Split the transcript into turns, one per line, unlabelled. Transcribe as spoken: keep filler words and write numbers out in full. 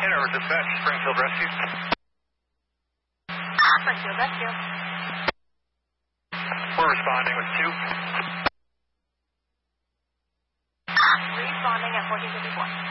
Inner dispatch, Springfield Rescue.
Springfield Rescue.
We're responding with two.
Responding at fourteen fifty-four.